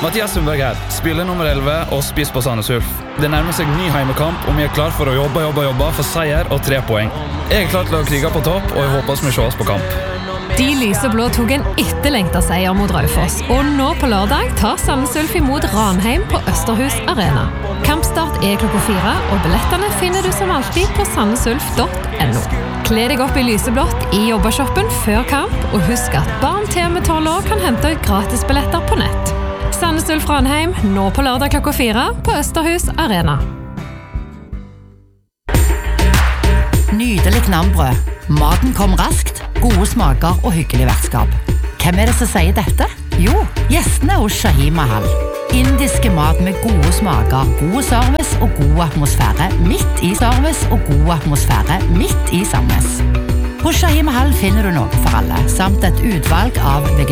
Mathias Sundberg her, spiller nummer 11 og spiss på Sandnes Ulf. Det nærmer seg ny heimekamp, og vi klar for å jobbe for seier og 3 poeng. Jeg klar til å krige på topp, og jeg håper vi ses på kamp. De lyseblå tok en etterlengtet seier mot Raufoss, og nå på lørdag tar Sandnes Ulf imot Ranheim på Østerhus Arena. Kampstart klokka 4, og billettene finner du som alltid på sandnesulf.no. Kle deg opp i lyseblått i jobbashoppen før kamp, og husk at barn til med 12 år kan hente ut gratisbilletter på nett. Sandnes Ulf Ranheim, nå på lørdag klokka 4 på Østerhus Arena. Nydelig knambrød. Maten kom raskt, gode smaker og hyggelig vertskap. Hvem det som sier dette? Jo, gjestene hos Shahi Mahal. Indiske mat med gode smaker, god service og god atmosfære midt i service og god atmosfære midt i Sandnes. Hos Shahi Mahal finner du noe for alle, samt et utvalg av